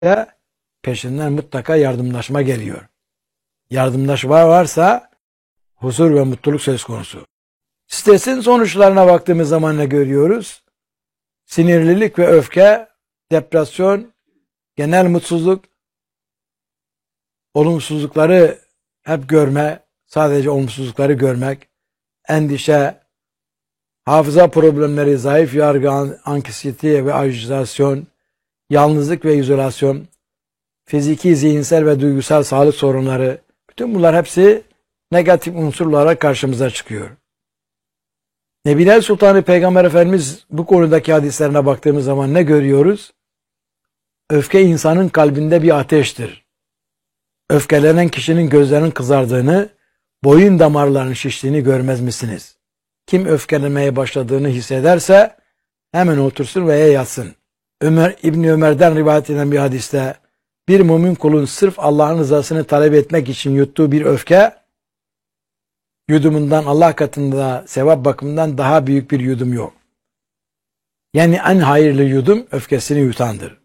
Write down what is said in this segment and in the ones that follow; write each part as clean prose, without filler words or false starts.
de peşinden mutlaka yardımlaşma geliyor. Yardımlaşma varsa huzur ve mutluluk söz konusu. Stresin sonuçlarına baktığımız zaman ne görüyoruz? Sinirlilik ve öfke, depresyon, genel mutsuzluk, olumsuzlukları hep görme, sadece olumsuzlukları görmek, endişe, hafıza problemleri, zayıf yargı, anksiyete ve ajitasyon, yalnızlık ve izolasyon, fiziki, zihinsel ve duygusal sağlık sorunları, bütün bunlar hepsi negatif unsurlara karşımıza çıkıyor. Nebiler Sultanı Peygamber Efendimiz bu konudaki hadislerine baktığımız zaman ne görüyoruz? Öfke insanın kalbinde bir ateştir. Öfkelenen kişinin gözlerinin kızardığını, boyun damarlarının şiştiğini görmez misiniz? Kim öfkelenmeye başladığını hissederse hemen otursun veya yatsın. İbni Ömer'den rivayet edilen bir hadiste bir mümin kulun sırf Allah'ın rızasını talep etmek için yuttuğu bir öfke yudumundan Allah katında sevap bakımından daha büyük bir yudum yok. Yani en hayırlı yudum öfkesini yutandır.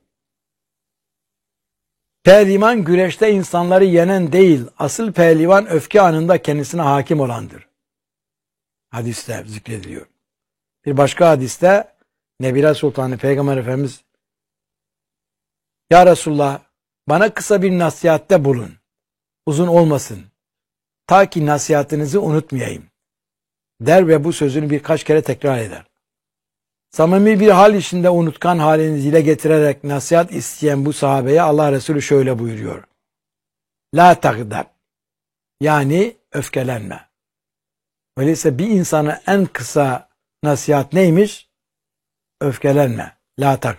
Pehlivan güreşte insanları yenen değil, asıl pehlivan öfke anında kendisine hakim olandır. Hadiste zikrediliyor. Bir başka hadiste Nebiler Sultanı Peygamber Efendimiz "Ya Resulullah, bana kısa bir nasihatte bulun. Uzun olmasın. Ta ki nasihatinizi unutmayayım." der ve bu sözünü birkaç kere tekrar eder. Samimi bir hal içinde unutkan halini dile getirerek nasihat isteyen bu sahabeye Allah Resulü şöyle buyuruyor: "La tagdab." Yani öfkelenme. Öyleyse bir insana en kısa nasihat neymiş? Öfkelenme. La tagdab.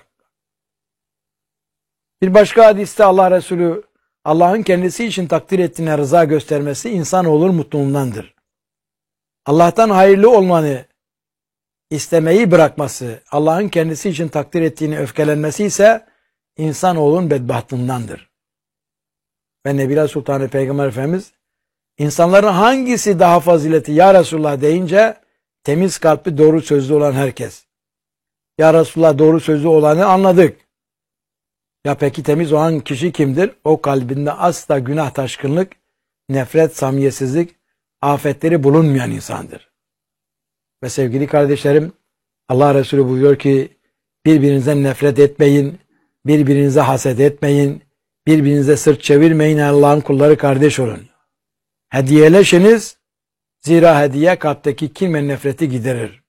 Bir başka hadiste Allah Resulü Allah'ın kendisi için takdir ettiğine rıza göstermesi insanoğlunun mutluluğundandır. Allah'tan hayırlı olmanı istemeyi bırakması, Allah'ın kendisi için takdir ettiğini öfkelenmesi ise insanoğlunun bedbahtlığındandır. Ve Nebiler Sultanı Peygamber Efendimiz insanların hangisi daha fazileti ya Resulullah deyince temiz kalpli doğru sözlü olan herkes. Ya Resulullah doğru sözlü olanı anladık. Ya peki temiz olan kişi kimdir? O kalbinde asla günah taşkınlık, nefret, samimiyetsizlik, afetleri bulunmayan insandır. Ve sevgili kardeşlerim, Allah Resulü buyuruyor ki birbirinizden nefret etmeyin, birbirinize haset etmeyin, birbirinize sırt çevirmeyin, Allah'ın kulları kardeş olun. Hediyeleşiniz, zira hediye kalpteki kin ve nefreti giderir.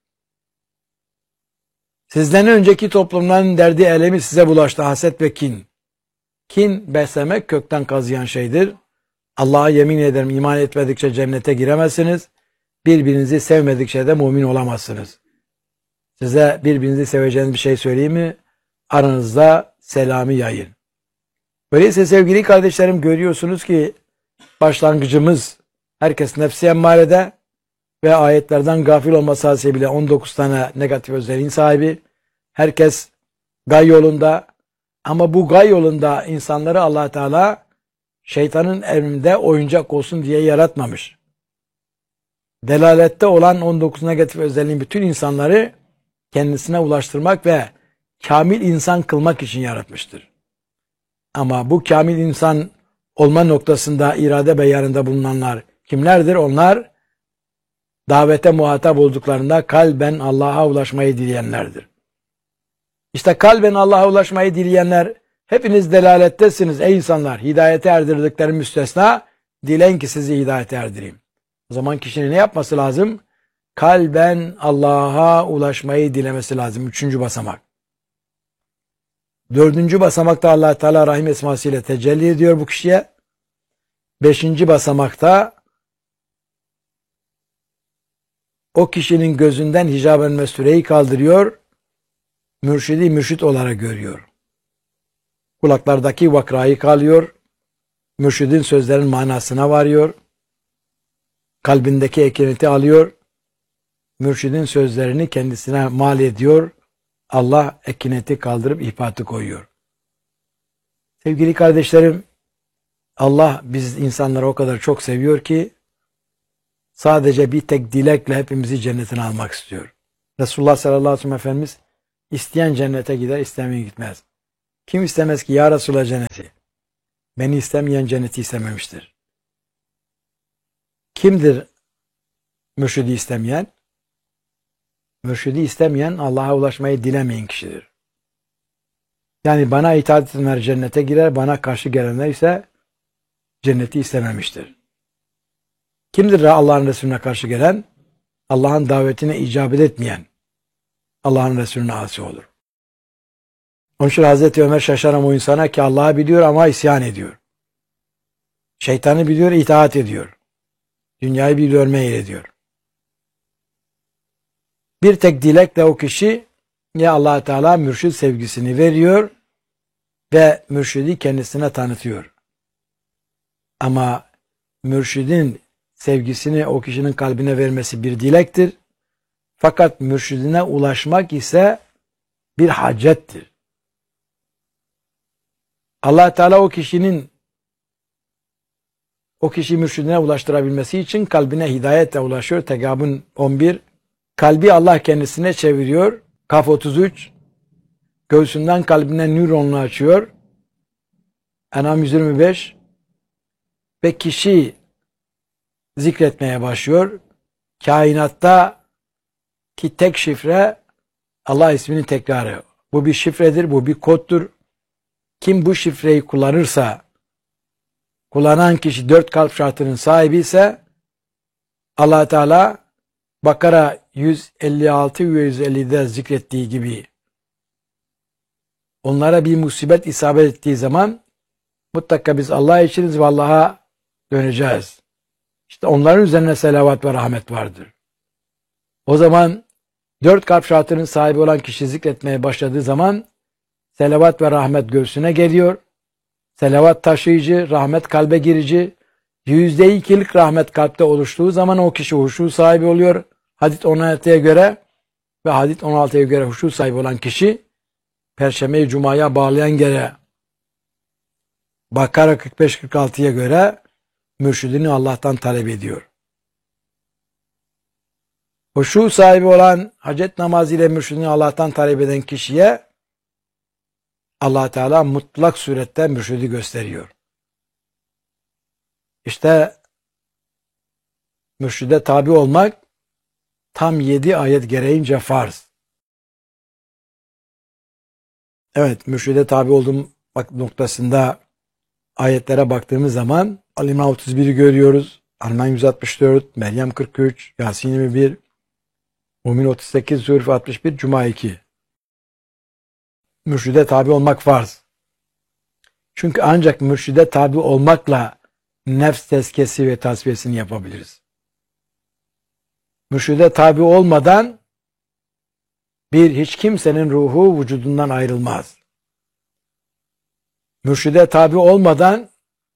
Sizden önceki toplumların derdi elemi size bulaştı, haset ve kin. Kin beslemek kökten kazıyan şeydir. Allah'a yemin ederim iman etmedikçe cennete giremezsiniz. Birbirinizi sevmedikçe de mümin olamazsınız. Size birbirinizi seveceğiniz bir şey söyleyeyim mi? Aranızda selamı yayın. Öyleyse sevgili kardeşlerim, görüyorsunuz ki başlangıcımız herkes nefsi emmarede ve ayetlerden gafil olması hasebiyle 19 tane negatif özelliğin sahibi. Herkes gay yolunda, ama bu gay yolunda insanları Allah Teala şeytanın emrinde oyuncak olsun diye yaratmamış. Delalette olan 19 negatif özelliğin bütün insanları kendisine ulaştırmak ve kamil insan kılmak için yaratmıştır. Ama bu kamil insan olma noktasında irade beyanında bulunanlar kimlerdir? Onlar davete muhatap olduklarında kalben Allah'a ulaşmayı dileyenlerdir. İşte kalben Allah'a ulaşmayı dileyenler, hepiniz delalettesiniz ey insanlar, hidayete erdirdikleri müstesna, dileyin ki sizi hidayete erdireyim. O zaman kişinin ne yapması lazım? Kalben Allah'a ulaşmayı dilemesi lazım. 3. basamak. 4. basamakta Allah Teala Rahim esmasıyla tecelli ediyor bu kişiye. 5. basamakta o kişinin gözünden hicaben mestureyi kaldırıyor, mürşidi mürşit olarak görüyor. Kulaklardaki vakrayı kalıyor, mürşidin sözlerinin manasına varıyor, kalbindeki ekineti alıyor, mürşidin sözlerini kendisine mal ediyor, Allah ekineti kaldırıp ihpatı koyuyor. Sevgili kardeşlerim, Allah biz insanları o kadar çok seviyor ki sadece bir tek dilekle hepimizi cennetine almak istiyor. Resulullah sallallahu aleyhi ve sellem Efendimiz isteyen cennete gider, istemeyen gitmez. Kim istemez ki ya Resulallah cenneti? Beni istemeyen cenneti istememiştir. Kimdir mürşidi istemeyen? Mürşidi istemeyen Allah'a ulaşmayı dilemeyen kişidir. Yani bana itaat edenler cennete girer, bana karşı gelenler ise cenneti istememiştir. Kimdir Allah'ın Resulüne karşı gelen? Allah'ın davetine icabet etmeyen, Allah'ın Resulüne asi olur. Onun için Hazreti Ömer şaşaran o insana ki Allah'ı biliyor ama isyan ediyor. Şeytanı biliyor, itaat ediyor. Dünyayı biliyor, meylediyor. Bir tek dilekle o kişi ya Allah Teala mürşid sevgisini veriyor ve mürşidi kendisine tanıtıyor. Ama mürşidin sevgisini o kişinin kalbine vermesi bir dilektir. Fakat mürşidine ulaşmak ise bir hacettir. Allah Teala o kişi mürşidine ulaştırabilmesi için kalbine hidayetle ulaşıyor. Tegabun 11. Kalbi Allah kendisine çeviriyor. Kaf 33. Göğsünden kalbine nöronunu açıyor. En'am 125. Ve kişi zikretmeye başlıyor. Kainatta ki tek şifre Allah isminin tekrarı. Bu bir şifredir, bu bir koddur. Kim bu şifreyi kullanırsa, kullanan kişi 4 kalp şartının sahibi ise Allah Teala Bakara 156 ve 150'de zikrettiği gibi onlara bir musibet isabet ettiği zaman mutlaka biz Allah içiniz ve Allah'a döneceğiz. İşte onların üzerine selavat ve rahmet vardır. O zaman 4 kalp şartının sahibi olan kişi zikretmeye başladığı zaman selavat ve rahmet göğsüne geliyor. Selavat taşıyıcı, rahmet kalbe girici. %2'lik rahmet kalpte oluştuğu zaman o kişi huşu sahibi oluyor. Hadis 16'ya göre ve hadis 16'ya göre huşu sahibi olan kişi Perşembe-i Cuma'ya bağlayan göre Bakara 45-46'ya göre mürşidini Allah'tan talep ediyor. Huşu sahibi olan hacet namazı ile mürşidini Allah'tan talep eden kişiye Allah Teala mutlak surette mürşidi gösteriyor. İşte mürşide tabi olmak tam 7 ayet gereğince farz. Evet, mürşide tabi olduğum noktasında ayetlere baktığımız zaman Al-İmran 31'i görüyoruz. Al-İmran 164, Meryem 43, Yasin 21, Mümin 38, Zühruf 61, Cuma 2. Mürşide tabi olmak farz. Çünkü ancak mürşide tabi olmakla nefs tezkiyesi ve tasfiyesini yapabiliriz. Mürşide tabi olmadan hiç kimsenin ruhu vücudundan ayrılmaz. Mürşide tabi olmadan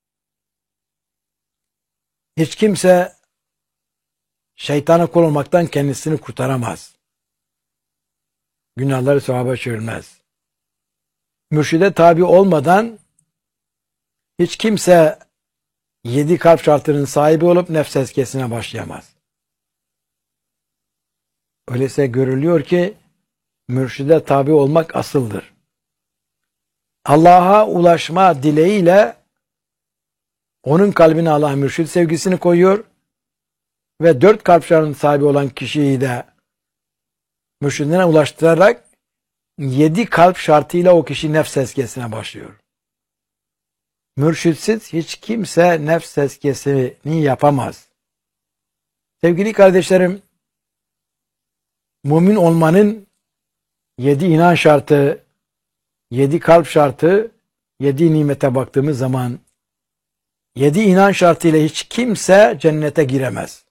hiç kimse şeytana kul olmaktan kendisini kurtaramaz. Günahları sevaba çevirmez. Mürşide tabi olmadan hiç kimse 7 kalp şartının sahibi olup nefs tezkiyesine başlayamaz. Öyleyse görülüyor ki mürşide tabi olmak asıldır. Allah'a ulaşma dileğiyle onun kalbine Allah mürşid sevgisini koyuyor ve 4 kalp şartının sahibi olan kişiyi de mürşidine ulaştırarak 7 kalp şartıyla o kişi nefs tezkiyesine başlıyor. Mürşitsiz hiç kimse nefs tezkiyesini yapamaz. Sevgili kardeşlerim, mümin olmanın 7 inan şartı, 7 kalp şartı, 7 nimete baktığımız zaman 7 inan şartıyla hiç kimse cennete giremez.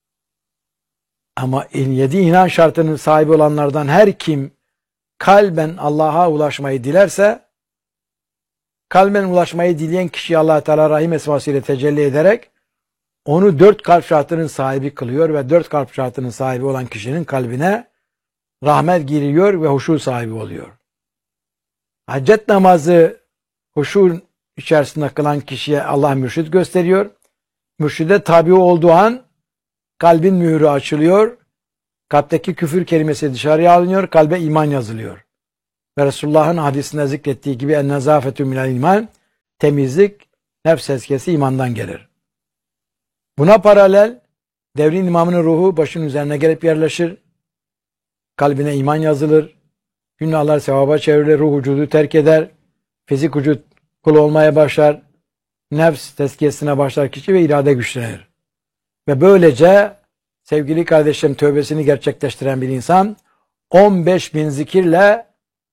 Ama 7 inan şartının sahibi olanlardan her kim kalben Allah'a ulaşmayı dilerse, kalben ulaşmayı dileyen kişi Allah Teala Rahim esmasıyla tecelli ederek onu 4 kalp şartının sahibi kılıyor ve 4 kalp şartının sahibi olan kişinin kalbine rahmet giriyor ve huşu sahibi oluyor. Hacet namazı huşu içerisinde kılan kişiye Allah mürşid gösteriyor. Mürşide tabi olduğu an kalbin mührü açılıyor. Kalpteki küfür kelimesi dışarıya alınıyor. Kalbe iman yazılıyor. Ve Resulullah'ın hadisinde zikrettiği gibi en-nezafetü minel iman, temizlik, nefs tezkiyesi imandan gelir. Buna paralel devrin imamının ruhu başının üzerine gelip yerleşir. Kalbine iman yazılır. Günahlar sevaba çevrilir. Ruh vücudu terk eder. Fizik vücut kul olmaya başlar. Nefs tezkiyesine başlar kişi ve irade güçlenir. Ve böylece sevgili kardeşlerim tövbesini gerçekleştiren bir insan 15.000 zikirle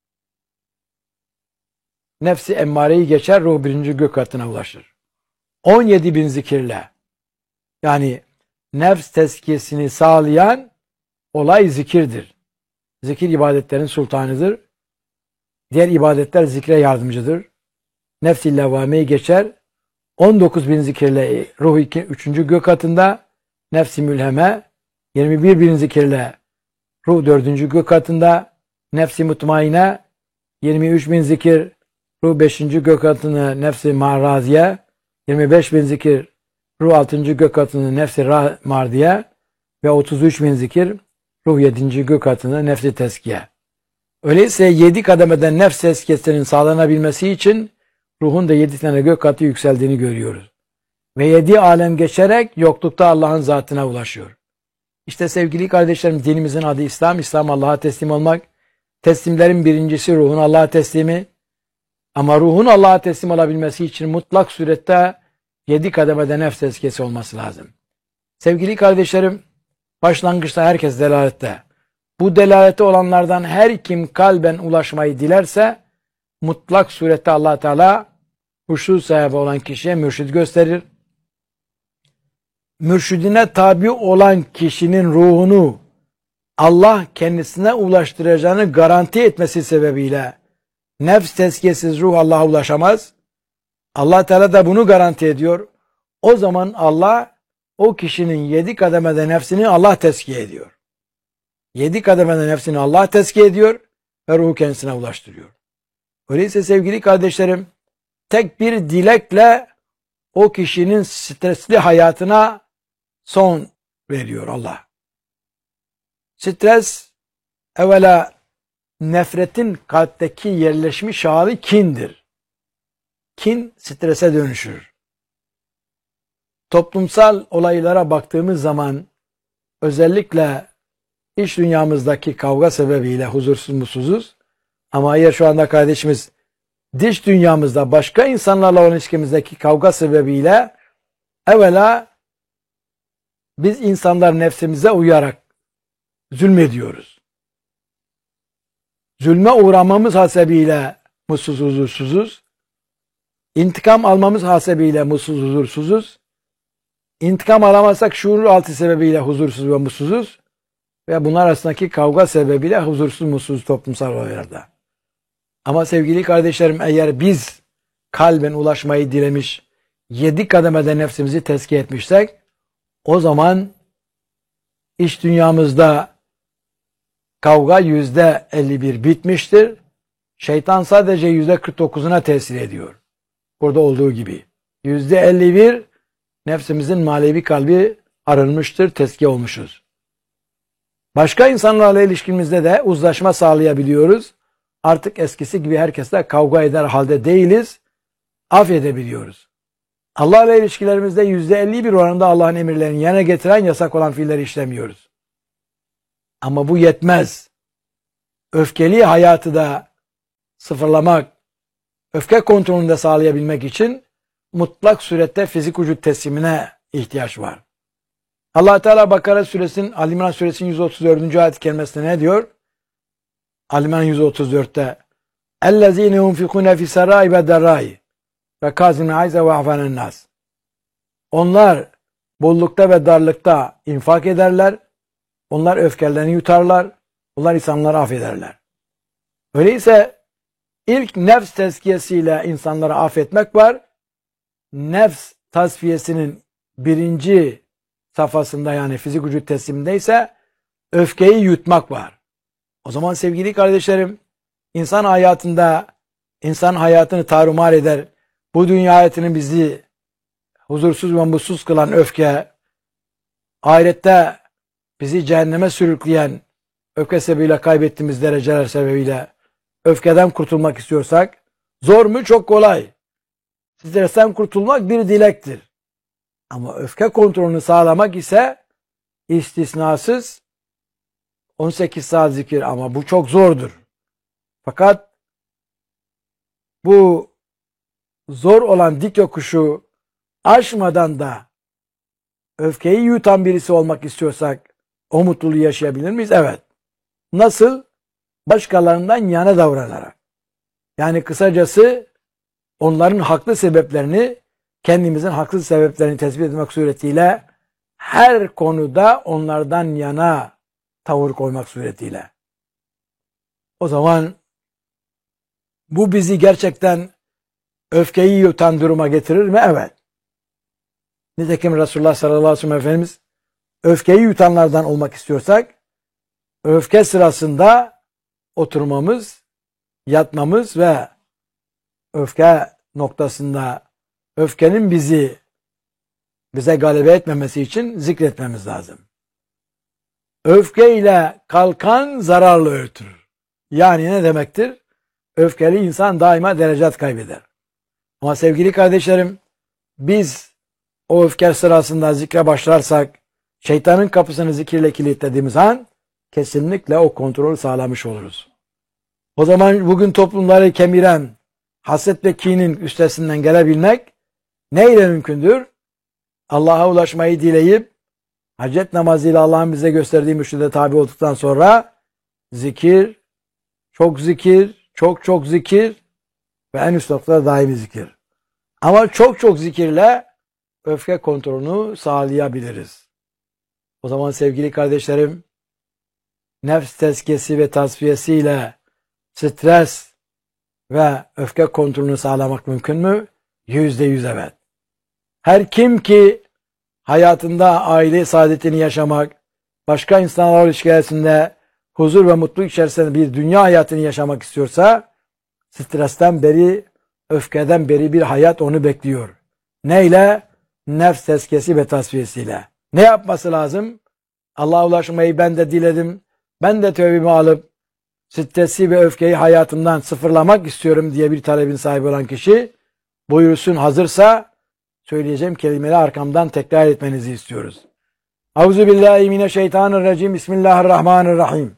nefsi emmareyi geçer, ruh birinci gök katına ulaşır. 17.000 zikirle, yani nefs tezkiyesini sağlayan olay zikirdir. Zikir ibadetlerin sultanıdır. Diğer ibadetler zikre yardımcıdır. Nefs-i levvameyi geçer. 19.000 zikirle ruh 3. gök katında, nefs-i mülheme, 21.000 zikirle ruh 4. gök katında, nefs-i mutmaine, 23.000 zikir ruh 5. gök katında, nefs-i maraziye, 25.000 zikir ruh 6. gök katında, nefs-i mardiye ve 33.000 zikir ruh 7. gök katında, nefs-i teskiye. Öyleyse 7 kademeden nefs tezkiyesinin sağlanabilmesi için ruhun da 7 tane gök katı yükseldiğini görüyoruz. Ve 7 alem geçerek yoklukta Allah'ın zatına ulaşıyor. İşte sevgili kardeşlerim, dinimizin adı İslam. İslam Allah'a teslim olmak. Teslimlerin birincisi ruhun Allah'a teslimi. Ama ruhun Allah'a teslim olabilmesi için mutlak surette 7 kademede nefs tezkiyesi olması lazım. Sevgili kardeşlerim, başlangıçta herkes delalette. Bu delalete olanlardan her kim kalben ulaşmayı dilerse mutlak surette Allah Teala huşu sahibi olan kişiye mürşid gösterir. Mürşidine tabi olan kişinin ruhunu Allah kendisine ulaştıracağını garanti etmesi sebebiyle nefs tezkiyesiz ruh Allah'a ulaşamaz. Allah Teala da bunu garanti ediyor. O zaman Allah o kişinin 7 kademede nefsini Allah tezkiye ediyor. 7 kademede nefsini Allah tezkiye ediyor ve ruhu kendisine ulaştırıyor. Öyleyse sevgili kardeşlerim, tek bir dilekle o kişinin stresli hayatına son veriyor Allah. Stres evvela nefretin kalpteki yerleşmiş hali kindir. Kin strese dönüşür. Toplumsal olaylara baktığımız zaman özellikle iç dünyamızdaki kavga sebebiyle huzursuz mutsuzuz. Ama eğer şu anda kardeşimiz dış dünyamızda başka insanlarla olan ilişkimizdeki kavga sebebiyle evvela biz insanlar nefsimize uyarak zulmediyoruz. Zulme uğramamız hasebiyle mutsuz huzursuzuz. İntikam almamız hasebiyle mutsuz huzursuzuz. İntikam alamazsak şuur altı sebebiyle huzursuz ve mutsuzuz. Ve bunlar arasındaki kavga sebebiyle huzursuz mutsuz toplumsal olaylarda. Ama sevgili kardeşlerim, eğer biz kalben ulaşmayı dilemiş 7 kademede nefsimizi tezkiye etmişsek o zaman iç dünyamızda kavga %51 bitmiştir. Şeytan sadece %49'una tesir ediyor. Burada olduğu gibi. %51 nefsimizin manevi kalbi arınmıştır, tezkiye olmuşuz. Başka insanlarla ilişkimizde de uzlaşma sağlayabiliyoruz. Artık eskisi gibi herkesle kavga eder halde değiliz. Affedebiliyoruz. Allah'la ilişkilerimizde %51 oranında Allah'ın emirlerini yerine getiren yasak olan fiilleri işlemiyoruz. Ama bu yetmez. Öfkeli hayatı da sıfırlamak, öfke kontrolünü de sağlayabilmek için mutlak surette fizik vücut teslimine ihtiyaç var. Allah Teala Bakara suresinin, Ali İmran suresinin 134. ayet-i kerimesinde ne diyor? Ali İmran 134'te اَلَّذ۪ينَ يُنْفِقُونَ فِي سَرَّاءِ وَدَرَّاءِ وَكَازِمْ الْغَيْظَ وَعَفَانَ النَّاسِ. Onlar bollukta ve darlıkta infak ederler. Onlar öfkelerini yutarlar. Onlar insanları affederler. Öyleyse ilk nefs tezkiyesiyle insanları affetmek var. Nefs tasfiyesinin birinci safhasında, yani fizik vücut tesliminde ise öfkeyi yutmak var. O zaman sevgili kardeşlerim, insan hayatını tarumar eder. Bu dünya hayatını bizi huzursuz ve mutsuz kılan öfke, ahirette bizi cehenneme sürükleyen öfke sebebiyle kaybettiğimiz dereceler sebebiyle öfkeden kurtulmak istiyorsak, zor mu? Çok kolay. Stresten kurtulmak bir dilektir. Ama öfke kontrolünü sağlamak ise istisnasız 18 saat zikir, ama bu çok zordur. Fakat bu zor olan dik yokuşu aşmadan da öfkeyi yutan birisi olmak istiyorsak o mutluluğu yaşayabilir miyiz? Evet. Nasıl? Başkalarından yana davranarak. Yani kısacası onların haklı sebeplerini, kendimizin haksız sebeplerini tespit etmek suretiyle her konuda onlardan yana tavır koymak suretiyle. O zaman bu bizi gerçekten öfkeyi yutan duruma getirir mi? Evet. Nitekim Resulullah sallallahu aleyhi ve sellem Efendimiz öfkeyi yutanlardan olmak istiyorsak öfke sırasında oturmamız, yatmamız ve öfke noktasında öfkenin bize galebe etmemesi için zikretmemiz lazım. Öfke ile kalkan zararlı öğütür. Yani ne demektir? Öfkeli insan daima derecat kaybeder. Ama sevgili kardeşlerim, biz o öfke sırasında zikre başlarsak, şeytanın kapısını zikirle kilitlediğimiz an kesinlikle o kontrolü sağlamış oluruz. O zaman bugün toplumları kemiren haset ve kinin üstesinden gelebilmek neyle mümkündür? Allah'a ulaşmayı dileyip hacet namazıyla Allah'ın bize gösterdiği mürşide tabi olduktan sonra zikir, çok zikir, çok zikir ve en üst noktada daimi zikir. Ama çok zikirle öfke kontrolünü sağlayabiliriz. O zaman sevgili kardeşlerim, nefs tezkiyesi ve tasfiyesiyle stres ve öfke kontrolünü sağlamak mümkün mü? %100 evet. Her kim ki hayatında aile saadetini yaşamak, başka insanlarla ilişkilerinde huzur ve mutluluk içerisinde bir dünya hayatını yaşamak istiyorsa, stresten beri, öfkeden beri bir hayat onu bekliyor. Neyle? Nefs tezkiyesi ve tasfiyesiyle. Ne yapması lazım? Allah'a ulaşmayı ben de diledim. Ben de tövbemi alıp stresi ve öfkeyi hayatımdan sıfırlamak istiyorum diye bir talebin sahibi olan kişi buyursun, hazırsa söyleyeceğim kelimeleri arkamdan tekrar etmenizi istiyoruz. Euzubillahimineşşeytanirracim. Bismillahirrahmanirrahim.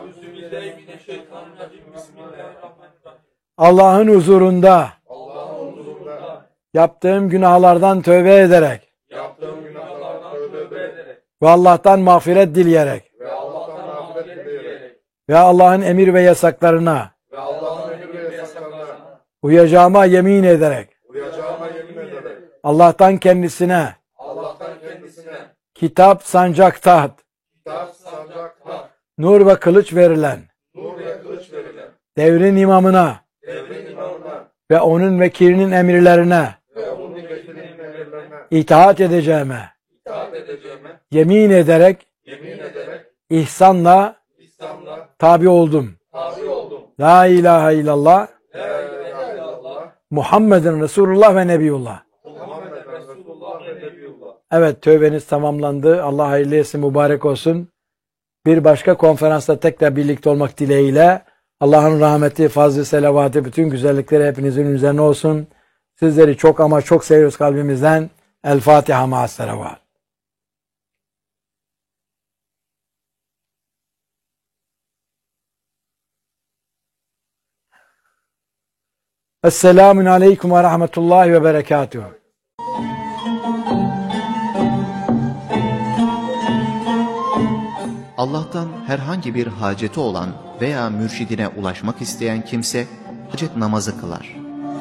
Allah'ın huzurunda yaptığım günahlardan tövbe ederek ve Allah'tan mağfiret dileyerek ve Allah'ın emir ve yasaklarına uyacağıma yemin ederek Allah'tan kendisine kitap, sancak, taht, nur ve kılıç verilen devrin imamına ve onun vekilinin emirlerine itaat edeceğime yemin ederek ihsanla tabi oldum. La ilahe illallah Muhammeden Resulullah ve Nebiyullah. Evet, tövbeniz tamamlandı. Allah hayırlı etsin, mübarek olsun. Bir başka konferansta tekrar birlikte olmak dileğiyle Allah'ın rahmeti, fazlı, selavatı, bütün güzellikleri hepinizin üzerine olsun. Sizleri çok ama çok seviyoruz kalbimizden. El Fatiha ma'as selavat. Esselamun aleyküm ve rahmetullahi ve berekatuhu. Allah'tan herhangi bir haceti olan veya mürşidine ulaşmak isteyen kimse hacet namazı kılar.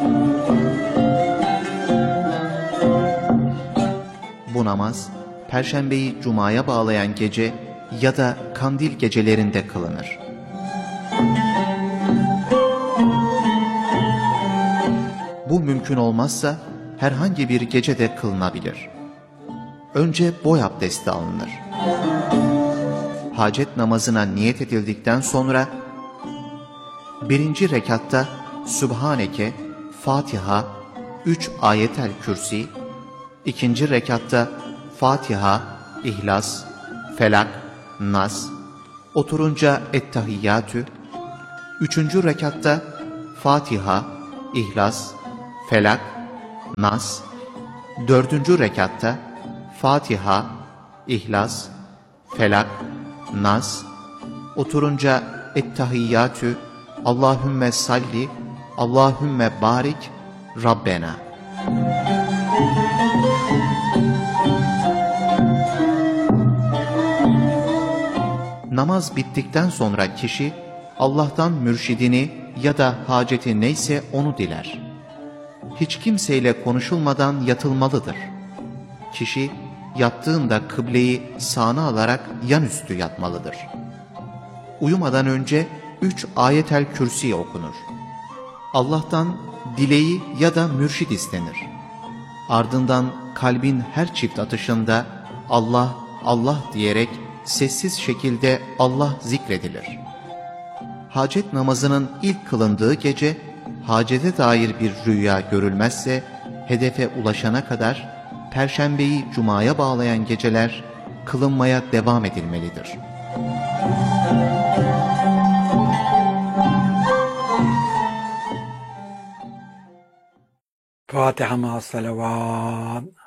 Bu namaz Perşembeyi Cuma'ya bağlayan gece ya da kandil gecelerinde kılınır. Bu mümkün olmazsa herhangi bir gecede kılınabilir. Önce boy abdesti alınır. Hacet namazına niyet edildikten sonra birinci rekatta Sübhaneke, Fatiha, 3 ayetel kürsi, ikinci rekatta Fatiha, İhlas, Felak, Nas, oturunca Ettehiyyatü, Üçüncü rekatta Fatiha, İhlas, Felak, Nas. Dördüncü rekatta Fatiha, İhlas, Felak, Nas. Oturunca Ettehiyyatü, Allahümme salli, Allahümme barik, Rabbena. Namaz bittikten sonra kişi Allah'tan mürşidini ya da haceti neyse onu diler. Hiç kimseyle konuşulmadan yatılmalıdır. Kişi yattığında kıbleyi sağına alarak yanüstü yatmalıdır. Uyumadan önce 3 ayetel kürsi okunur. Allah'tan dileği ya da mürşid istenir. Ardından kalbin her çift atışında Allah, Allah diyerek sessiz şekilde Allah zikredilir. Hacet namazının ilk kılındığı gece, hacete dair bir rüya görülmezse, hedefe ulaşana kadar, Perşembeyi Cuma'ya bağlayan geceler kılınmaya devam edilmelidir. Fatiha ma'as salavat.